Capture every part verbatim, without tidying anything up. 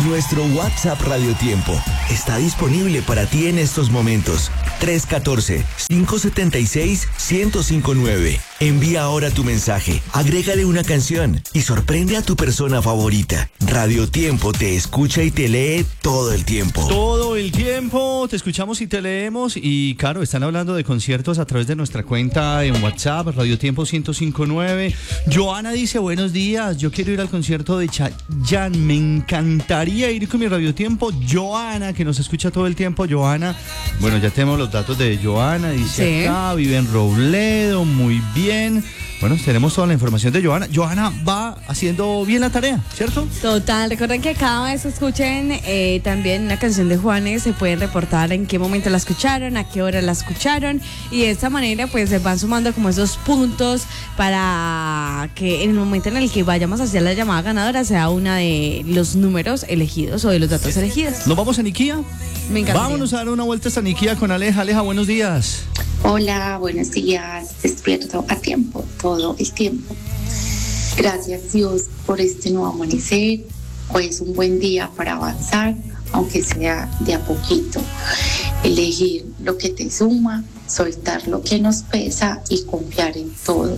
Nuestro WhatsApp Radio Tiempo está disponible para ti en estos momentos. tres uno cuatro, cinco siete seis, uno cero cinco nueve. Envía ahora tu mensaje, agrégale una canción y sorprende a tu persona favorita. Radio Tiempo te escucha y te lee todo el tiempo. Todo el tiempo te escuchamos y te leemos. Y claro, están hablando de conciertos a través de nuestra cuenta en WhatsApp, Radio Tiempo uno cero cinco nueve. Joana dice, buenos días, yo quiero ir al concierto de Chayanne. Me encantaría ir con mi Radio Tiempo. Joana, que nos escucha todo el tiempo. Joana, bueno, ya tenemos los datos de Joana. Dice sí. Acá, vive en Robledo, muy bien. Bueno, tenemos toda la información de Joana. Joana va haciendo bien la tarea, ¿cierto? Total, recuerden que cada vez que escuchen eh, también una canción de Juanes, se pueden reportar en qué momento la escucharon, a qué hora la escucharon, y de esta manera pues se van sumando como esos puntos para que en el momento en el que vayamos a hacer la llamada ganadora sea una de los números elegidos o de los datos elegidos. ¿Nos vamos a Niquía? Me encanta. Vámonos a dar una vuelta hasta Niquía con Aleja. Aleja, buenos días. Hola, buenos días. Despierto a tiempo, todo el tiempo. Gracias Dios por este nuevo amanecer. Hoy es un buen día para avanzar, aunque sea de a poquito. Elegir lo que te suma, soltar lo que nos pesa y confiar en todo.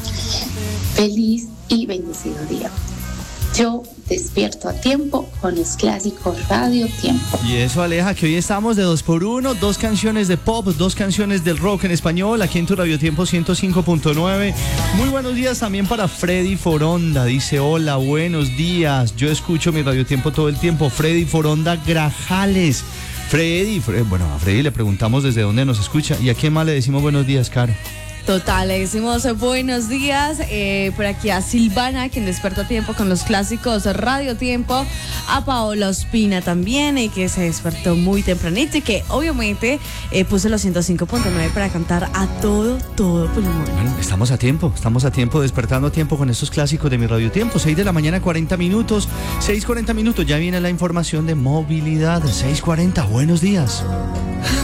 Feliz y bendecido día. Yo despierto a tiempo con los clásicos Radio Tiempo. Y eso, Aleja, que hoy estamos de dos por uno, dos canciones de pop, dos canciones del rock en español, aquí en tu Radio Tiempo ciento cinco punto nueve. Muy buenos días también para Freddy Foronda. Dice, hola, buenos días. Yo escucho mi Radio Tiempo todo el tiempo. Freddy Foronda Grajales. Freddy, Freddy, bueno, a Freddy le preguntamos desde dónde nos escucha. ¿Y a quién más le decimos buenos días, Caro? Total, le decimos buenos días eh, por aquí a Silvana, quien despertó a tiempo con los clásicos Radio Tiempo, a Paola Ospina también, y que se despertó muy tempranito y que obviamente eh, puso los ciento cinco punto nueve para cantar a todo, todo pulmón. Bueno, estamos a tiempo, estamos a tiempo, despertando a tiempo con estos clásicos de mi Radio Tiempo. seis de la mañana, cuarenta minutos, seis cuarenta minutos, ya viene la información de movilidad. seis cuarenta, buenos días.